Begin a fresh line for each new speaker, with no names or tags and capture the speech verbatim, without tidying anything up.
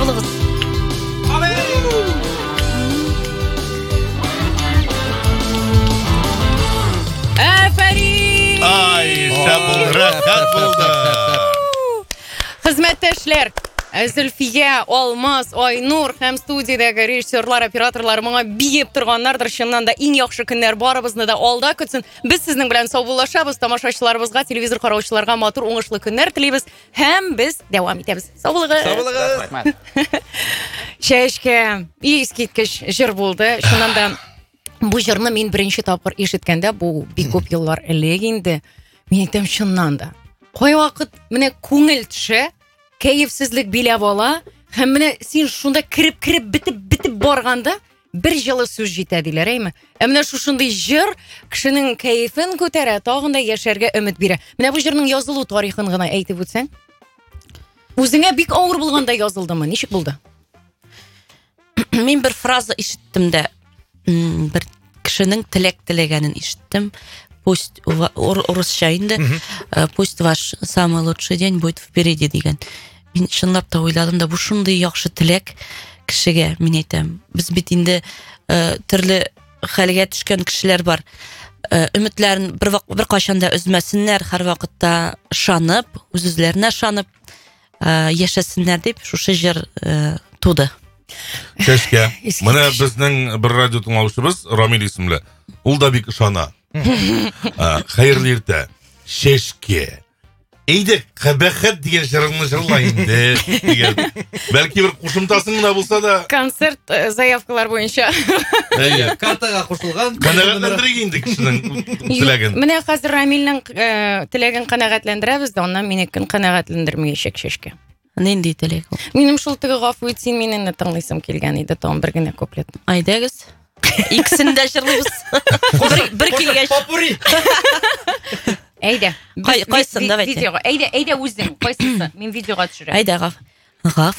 сау болыңыз.
Афарин!
Ай, шабыл, рахат болды.
Хезмәттәшләр, Зөлфия, Алмаз, Айнур һәм студиядәге режиссерлар, операторлар моңа биеп торганнардыр. Чыннан да иң яхшы көннәр барыбызны да алда көтсен. Без сезнең белән саубуллашабыз, тамашачыларыбызга, телевизор караучыларга матур, уңышлы көннәр телибез һәм без дәвам итәбез. Сау булыгыз.
Сау булыгыз.
Чәчкә, искиткеч җыр булды. Чыннан да бу җырны мин беренче тапкыр ишеткәндә, бу бик күп еллар элек инде. Мин әйтәм, чыннан да. Кай вакыт менә күңел төшә, кәефсезлек биләп ала, һәм менә син шунда кирип-кирип битеп-битеп барганда бер җылы сүз җитә диләр, әйме? Ә менә шушындый җыр кешенең кәефен күтәрә, тагын да яшәргә өмет бирә. Менә бу җырның язылу тарихын гына әйтеп үтсәң. Үзеңә бик авыр булганда язылдымы? Ничек булды?
Мин бер фраза ишеттем дә, бер кешенең теләк теләгәнен ишеттем. Пусть урысча инде, пусть ваш самый лучший день будет впереди дигән. Мин чынлап та уйладым да, бу шундый яхшы теләк кешегә, мин әйтәм. Без бит инде төрле хәлгә төшкән кешеләр бар. Өметләрен бер бер кашан да үзмәсеннәр, һәр вакытта шанып, үз-үзләренә шанып яшәсеннәр дип шушы җыр туды.
Чәчкә, менә безнең бер радио тыңлаучыбыз Рамил исемле. Ул да бик ышана. Хәерле иртә. Чәчкә. Әйдә, кабахат дигән җырыңны җырла инде дигән. Бәлки бер кушымтасын гына булса да.
Концерт заявкалар буенча.
Әйе.
Картага кушылган.
Канәгатьләндерик инде кешенең теләген.
Менә хәзер Рамилнең теләген канәгатьләндерәбез дә, аннан минекен канәгатьләндермәячәк Чәчкә.
Нинди теләк ул?
Минем шул теге гафу ит, син мине тыңлыйсым килгән иде, тагын бер генә куплет.
Айдагыз. Икесен дә җырлыйбыз. Бер бер килгәч.
Попури.
Әйдә.
Кайсын, давайте.
Видеога. Әйдә, әйдә үзең. Кайсысы? Мин видеога төшерәм.
Айда, гав. Гав.